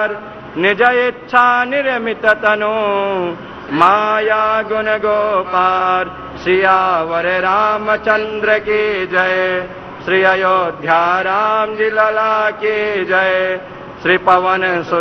अवतार निज इच्छा निर्मित तनु माया गुण गोपार। सियावर रामचंद्र की जय, श्री अयोध्या राम जी लला की जय। श्री पवन